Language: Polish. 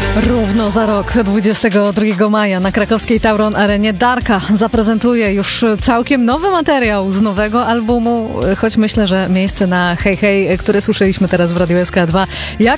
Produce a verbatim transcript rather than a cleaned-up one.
Równo za rok, dwudziestego drugiego maja na krakowskiej Tauron Arenie Darka zaprezentuje już całkiem nowy materiał z nowego albumu, choć myślę, że miejsce na Hej Hej, które słyszeliśmy teraz w Radiu S K dwa, jak